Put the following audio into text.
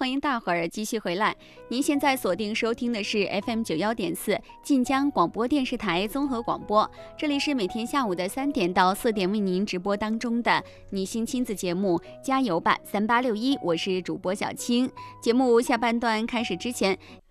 欢迎大伙儿继续回来。您现在锁定收听的是 FM91.4晋江广播电视台综合广播，这里是每天下午的3点到4点为您直播当中的女性亲子节目《加油吧3861》，我是主播小青。节目下半段开始之前，